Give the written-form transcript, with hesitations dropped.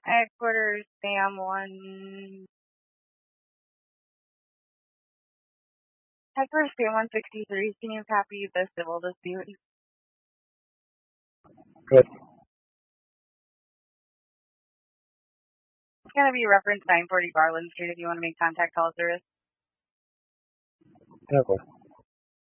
Headquarters, Sam 1. Headquarters, Sam 163. Can you copy the civil dispute? Good. It's going to be reference 940 Garland Street if you want to make contact call service. Okay.